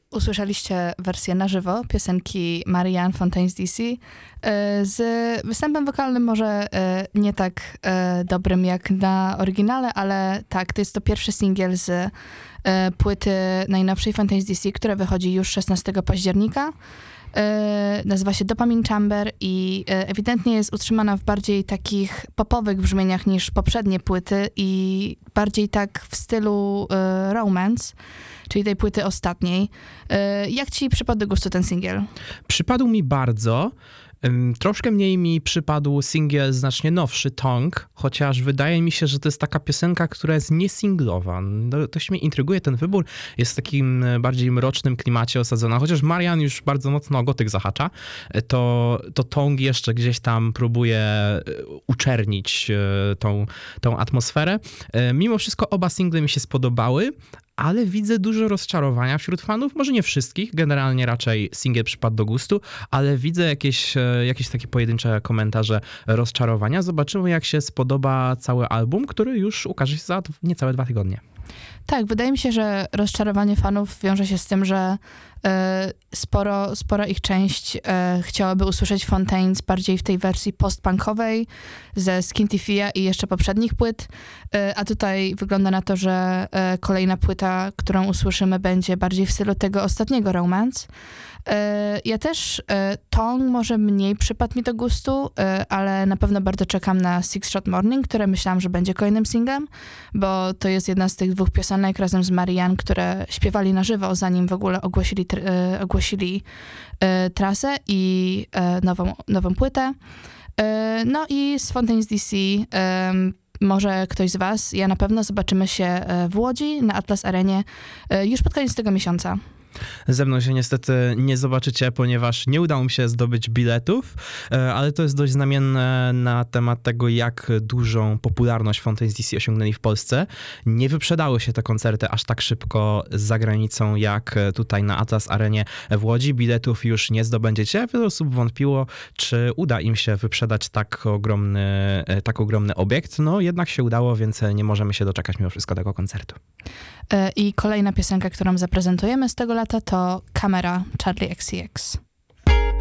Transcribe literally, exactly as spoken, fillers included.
usłyszeliście wersję na żywo piosenki Marianne Fontaines D C z występem wokalnym może nie tak dobrym jak na oryginale, ale tak, to jest to pierwszy singiel z płyty najnowszej Fontaines D C, która wychodzi już szesnastego października. Nazywa się Dopamine Chamber i ewidentnie jest utrzymana w bardziej takich popowych brzmieniach niż poprzednie płyty i bardziej tak w stylu romance, czyli tej płyty ostatniej. Jak ci przypadł do gustu ten singiel? Przypadł mi bardzo. Troszkę mniej mi przypadł singiel znacznie nowszy, Tongue, chociaż wydaje mi się, że to jest taka piosenka, która jest niesinglowa. Dość mnie intryguje ten wybór. Jest w takim bardziej mrocznym klimacie osadzona. Chociaż Marianne już bardzo mocno o gotyk zahacza, to, to Tongue jeszcze gdzieś tam próbuje uczernić tą, tą atmosferę. Mimo wszystko oba single mi się spodobały, ale widzę dużo rozczarowania wśród fanów, może nie wszystkich, generalnie raczej singiel przypadł do gustu, ale widzę jakieś, jakieś takie pojedyncze komentarze rozczarowania. Zobaczymy, jak się spodoba cały album, który już ukaże się za niecałe dwa tygodnie. Tak, wydaje mi się, że rozczarowanie fanów wiąże się z tym, że e, sporo, spora ich część e, chciałaby usłyszeć Fontaines bardziej w tej wersji post-punkowej ze Skintifia i jeszcze poprzednich płyt, e, a tutaj wygląda na to, że e, kolejna płyta, którą usłyszymy, będzie bardziej w stylu tego ostatniego romance. E, ja też e, Tongue może mniej przypadł mi do gustu, e, ale na pewno bardzo czekam na Six Shot Morning, które myślałam, że będzie kolejnym singlem, bo to jest jedna z tych dwóch piosenek razem z Marianne, które śpiewali na żywo, zanim w ogóle ogłosili, tr- e, ogłosili e, trasę i e, nową, nową płytę. E, no i z Fontaines D C e, może ktoś z was, ja na pewno zobaczymy się e, w Łodzi na Atlas Arenie e, już pod koniec tego miesiąca. Ze mną się niestety nie zobaczycie, ponieważ nie udało mi się zdobyć biletów, ale to jest dość znamienne na temat tego, jak dużą popularność Fontaines D C osiągnęli w Polsce. Nie wyprzedały się te koncerty aż tak szybko za granicą, jak tutaj na Atlas Arenie w Łodzi. Biletów już nie zdobędziecie. Wiele osób wątpiło, czy uda im się wyprzedać tak ogromny, tak ogromny obiekt. No jednak się udało, więc nie możemy się doczekać mimo wszystko tego koncertu. I kolejna piosenka, którą zaprezentujemy z tego lata, to Camera Charli X C X.